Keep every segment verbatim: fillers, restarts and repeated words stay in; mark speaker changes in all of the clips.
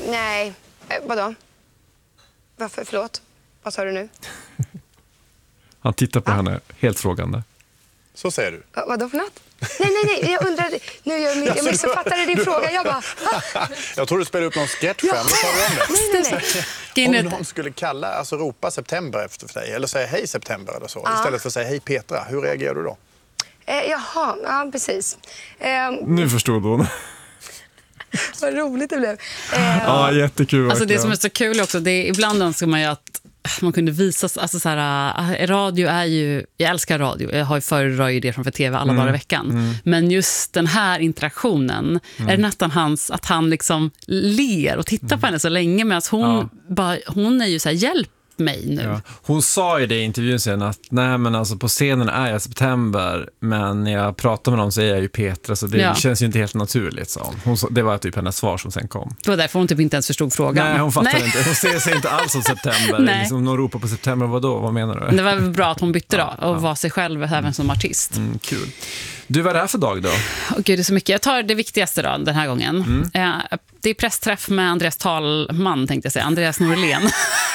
Speaker 1: nej. Eh, vadå? Varför? Förlåt. Vad sa du nu?
Speaker 2: Han tittar på
Speaker 1: ah.
Speaker 2: henne helt frågande.
Speaker 3: Så säger du.
Speaker 1: Va, vadå för något? Nej, nej, nej. Jag undrar... Nu jag, jag, jag missuppfattade din fråga. Jag bara... Ah.
Speaker 3: Jag tror du spelade upp någon sketch för mig.
Speaker 1: Nej, nej, nej.
Speaker 3: Om någon skulle kalla, alltså ropa september efter dig, eller säga hej september eller så,
Speaker 1: ah.
Speaker 3: istället för att säga hej Petra, hur reagerar du då?
Speaker 1: Eh, jaha, ja precis. Eh,
Speaker 2: nu förstod hon.
Speaker 1: Vad roligt det blev. Eh,
Speaker 2: ja, jättekul.
Speaker 4: Alltså det som är så kul också, det är, ibland önskar man ju att man kunde visa, alltså så här, radio är ju, jag älskar radio, jag har ju föredrar ju det framför tv alla
Speaker 2: mm.
Speaker 4: dagar i veckan, mm. men just den här interaktionen mm. är det nästan hans, att han liksom ler och tittar mm. på henne så länge, medan hon, ja. bara, hon är ju så här, hjälp mig nu. Ja.
Speaker 2: Hon sa ju det i intervjun sen att nej men alltså på scenen är jag september, men när jag pratar med någon så är jag ju Petra, så det ja. känns ju inte helt naturligt, så hon, det var typ hennes svar som sen kom.
Speaker 4: Det var därför hon typ inte ens förstod frågan.
Speaker 2: Nej, hon fattar
Speaker 4: nej.
Speaker 2: inte. Hon ser sig inte alls som september. Liksom, någon ropar på september, vad då? Vad menar du?
Speaker 4: Det var bra att hon bytte då och
Speaker 2: ja.
Speaker 4: var sig själv även mm. som artist.
Speaker 2: Mm, kul. Du, vad är det här för dag då?
Speaker 4: Åh gud, det är så mycket. Jag tar det viktigaste då den här gången. Mm. Eh, det är pressträff med Andreas Talman, tänkte jag säga. Andreas Norlén.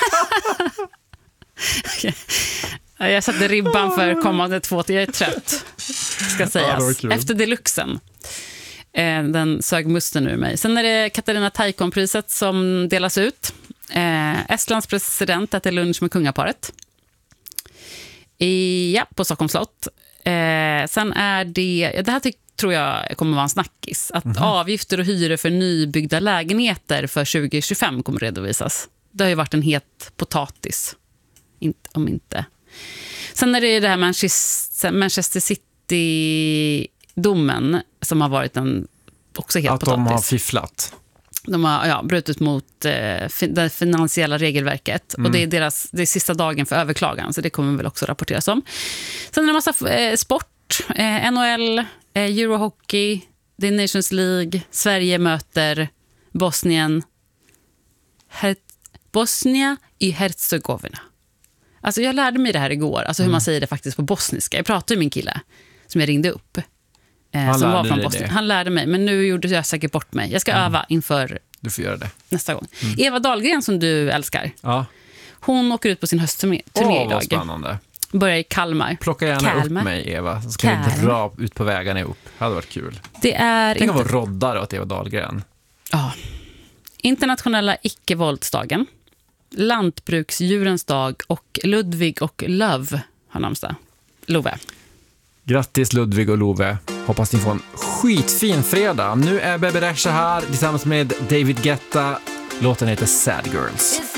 Speaker 4: Okay. Jag satte ribban för kommande två till jag är trött, ska sägas. Ja, efter deluxen. Eh, den sög musten ur mig. Sen är det Katarina Taikon-priset som delas ut. Eh, Estlands president äter lunch med kungaparet. I, ja, på Stockholms slott. Eh, sen är det, det här tyck, tror jag kommer vara en snackis, att mm-hmm. avgifter och hyror för nybyggda lägenheter för tjugo tjugofem kommer redovisas. Det har ju varit en het potatis. Inte, om inte. Sen är det det här Manchester, Manchester City-domen som har varit en också helt
Speaker 2: att
Speaker 4: potatis.
Speaker 2: Att de har fifflat.
Speaker 4: De har ja, brutit mot eh, det finansiella regelverket. Mm. Och det är deras det är sista dagen för överklagan, så det kommer väl också rapporteras om. Sen är det en massa eh, sport. Eh, N H L, eh, Eurohockey, det är Nations League. Sverige möter Bosnien. Her- Bosnia i Herzegovina. Alltså jag lärde mig det här igår, alltså hur mm. man säger det faktiskt på bosniska. Jag pratade med min kille som jag ringde upp. Eh, som var från Bosnien. Han lärde mig, men nu gjorde jag säkert bort mig. Jag ska mm. öva inför
Speaker 2: du får göra det.
Speaker 4: nästa gång.
Speaker 2: Mm.
Speaker 4: Eva Dahlgren som du älskar.
Speaker 2: Ja.
Speaker 4: Hon åker ut på sin höstturné
Speaker 2: Åh,
Speaker 4: idag.
Speaker 2: vad spännande.
Speaker 4: Börjar i Kalmar.
Speaker 2: Plocka gärna Kalmar. upp mig, Eva. Så ska Kalmar. vi dra ut på vägarna ihop. Det hade varit kul.
Speaker 4: Det är
Speaker 2: Tänk inte... att vara roddare åt Eva Dahlgren.
Speaker 4: Ja. Internationella icke-våldsdagen. Lantbruksdjurens dag och Ludvig och Love har namnsdag. Love.
Speaker 2: Grattis Ludvig och Love. Hoppas ni får en skitfin fredag. Nu är Bebe Rexha här tillsammans med David Guetta. Låten heter Sad Girls.